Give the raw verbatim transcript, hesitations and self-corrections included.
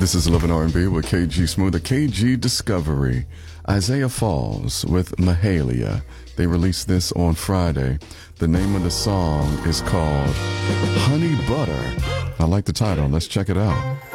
This is Love and R and B with K G Smooth, the K G Discovery. Isaiah Falls with Mahalia. They released this on Friday. The name of the song is called Honey Butter. I like the title. Let's check it out.